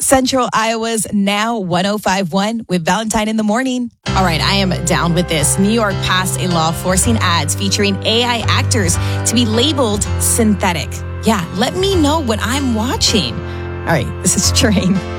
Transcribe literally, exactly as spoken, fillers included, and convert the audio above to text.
Central Iowa's Now one oh five point one with Valentine in the morning. All right, I am down with this. New York passed a law forcing ads featuring A I actors to be labeled synthetic. Yeah, let me know what I'm watching. All right, this is Train.